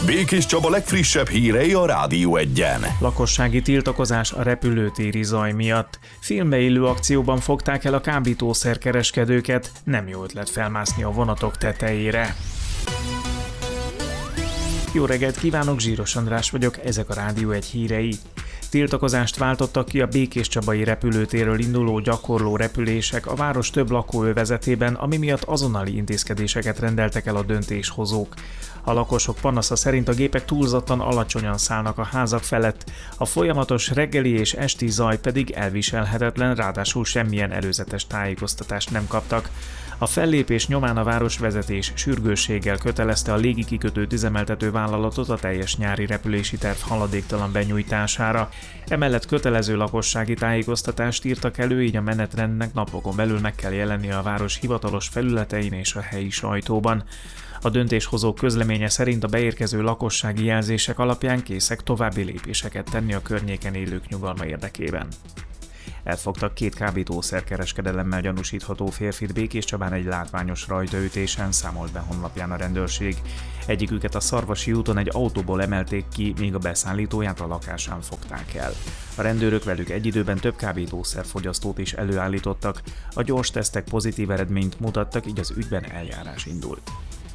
Békés Csaba legfrissebb hírei a Rádió Egyen. Lakossági tiltakozás a repülőtéri zaj miatt. Filmbe illő akcióban fogták el a kábítószerkereskedőket, nem jó ötlet felmászni a vonatok tetejére. Jó reggelt kívánok, Zsíros András vagyok, ezek a Rádió Egy hírei. Tiltakozást váltottak ki a békéscsabai repülőtérről induló gyakorló repülések a város több lakóövezetében, ami miatt azonnali intézkedéseket rendeltek el a döntéshozók. A lakosok panasza szerint a gépek túlzottan alacsonyan szállnak a házak felett, a folyamatos reggeli és esti zaj pedig elviselhetetlen, ráadásul semmilyen előzetes tájékoztatást nem kaptak. A fellépés nyomán a városvezetés sürgősséggel kötelezte a légikikötőt üzemeltető vállalatot a teljes nyári repülési terv haladéktalan benyújtására. Emellett kötelező lakossági tájékoztatást írtak elő, így a menetrendnek napokon belül meg kell jelennie a város hivatalos felületein és a helyi sajtóban. A döntéshozók közleménye szerint a beérkező lakossági jelzések alapján készek további lépéseket tenni a környéken élők nyugalma érdekében. Elfogtak két kábítószerkereskedelemmel gyanúsítható férfit Békéscsabán egy látványos rajtaütésen, számolt be honlapján a rendőrség. Egyiküket a Szarvasi úton egy autóból emelték ki, míg a beszállítóját a lakásán fogták el. A rendőrök velük egy időben több kábítószerfogyasztót is előállítottak, a gyors tesztek pozitív eredményt mutattak, így az ügyben eljárás indult.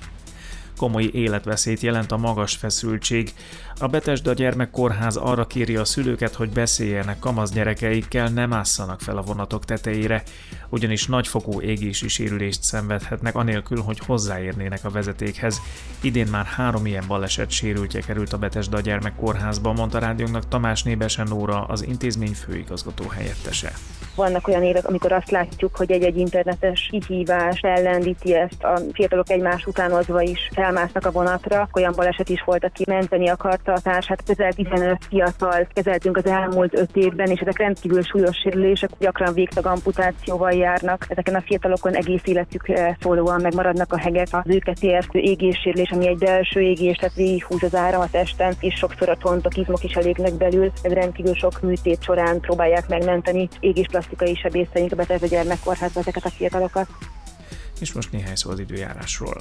Komoly életveszélyt jelent a magas feszültség. A Bethesda Gyermekkórház arra kéri a szülőket, hogy beszéljenek kamasz gyerekeikkel, ne másszanak fel a vonatok tetejére, ugyanis nagyfokú égési sérülést szenvedhetnek anélkül, hogy hozzáérnének a vezetékhez. Idén már 3 ilyen baleset sérültje került a Bethesda Gyermekkórházba, mondta rádiónknak Tamás Nébese Nóra, az intézmény főigazgató helyettese. Vannak olyan évek, amikor azt látjuk, hogy egy internetes kihívás ellendíti ezt, a fiatalok egymás utánozva is felmásznak a vonatra. Olyan baleset is volt, aki menteni akarta a társát. Közel 15 fiatal kezeltünk az elmúlt 5 évben, és ezek rendkívül súlyos sérülések, gyakran végtag amputációval járnak. Ezeken a fiatalokon egész életükre szólóan megmaradnak a hegek. Az őket értő égéssérülés, ami egy belső égés, tehát végighúz az áram a testen, és sokszor a csontok, izmok is elégnek belül. Ez rendkívül sok műtét során próbálják megmenteni plastikai sebészeink a Bethesda Gyermekkórházba ezeket a fiatalokat. És most néhány szó az időjárásról.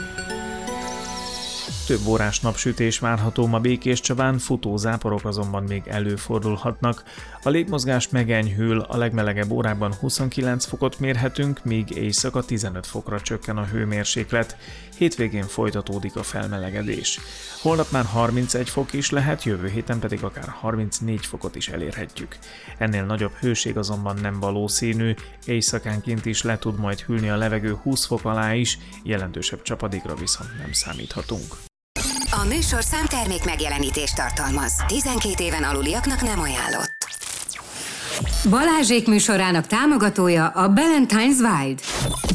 Több órás napsütés várható ma Békéscsabán, futó záporok azonban még előfordulhatnak. A légmozgás megenyhül, a legmelegebb órákban 29 fokot mérhetünk, míg éjszaka 15 fokra csökken a hőmérséklet. Hétvégén folytatódik a felmelegedés. Holnap már 31 fok is lehet, jövő héten pedig akár 34 fokot is elérhetjük. Ennél nagyobb hőség azonban nem valószínű, éjszakánként is le tud majd hűlni a levegő 20 fok alá is, jelentősebb csapadékra viszont nem számíthatunk. A műsorszám termék megjelenítést tartalmaz. 12 éven aluliaknak nem ajánlott. Balázsék műsorának támogatója a Ballantine's Wild.